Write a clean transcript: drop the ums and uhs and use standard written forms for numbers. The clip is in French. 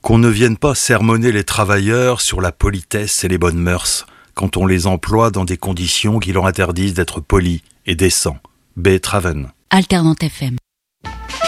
qu'on ne vienne pas sermonner les travailleurs sur la politesse et les bonnes mœurs quand on les emploie dans des conditions qui leur interdisent d'être polis et décents. B. Traven. Alternante FM.